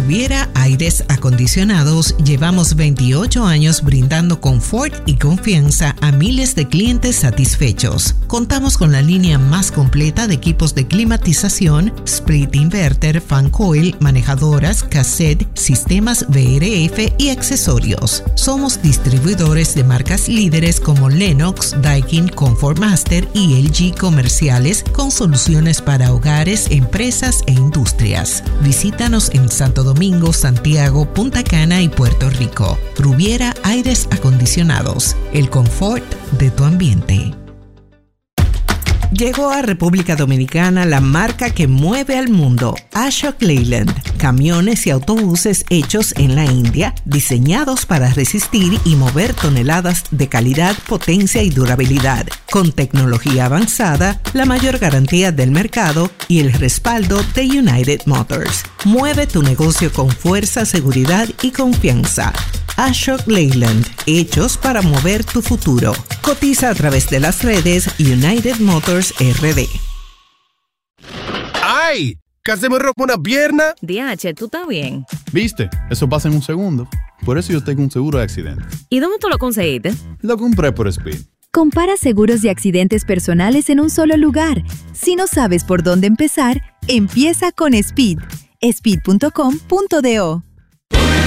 Rubiera Aires Acondicionados llevamos 28 años brindando confort y confianza a miles de clientes satisfechos. Contamos con la línea más completa de equipos de climatización, split inverter, fan coil, manejadoras, cassette, sistemas VRF y accesorios. Somos distribuidores de marcas líderes como Lennox, Daikin, Comfort Master y LG comerciales con soluciones para hogares, empresas e industrias. Visítanos en Santo Domingo, Santiago, Punta Cana y Puerto Rico. Rubiera Aires Acondicionados, el confort de tu ambiente. Llegó a República Dominicana la marca que mueve al mundo, Ashok Leyland. Camiones y autobuses hechos en la India, diseñados para resistir y mover toneladas de calidad, potencia y durabilidad. Con tecnología avanzada, la mayor garantía del mercado y el respaldo de United Motors. Mueve tu negocio con fuerza, seguridad y confianza. Ashok Leyland, hechos para mover tu futuro. Cotiza a través de las redes United Motors RD. ¡Ay! ¡Casi me rompo una pierna! DH, ¿tú estás bien? ¿Viste? Eso pasa en un segundo. Por eso yo tengo un seguro de accidente. ¿Y dónde tú lo conseguiste? Lo compré por Speed. Compara seguros de accidentes personales en un solo lugar. Si no sabes por dónde empezar, empieza con Speed. Speed.com.do